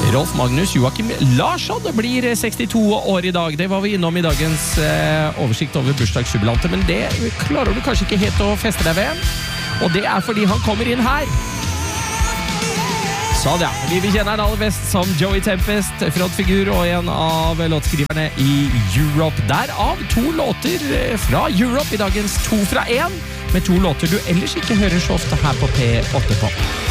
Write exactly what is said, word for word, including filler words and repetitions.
Rolf Magnus Joachim Larsson blir sekstito år i dag. Det var vi innom i dagens eh, oversikt over bursdagsjubilanter, men det klarer du kanskje ikke helt å feste deg ved. Og det er fordi han kommer inn her. Sånn ja, vi kjenner han aller best som Joey Tempest, frontfigur og en av låtskriverne i Europe. Derav to låter fra Europe i dagens to fra én, med to låter du ellers ikke hører så ofte her på P åtte Pop.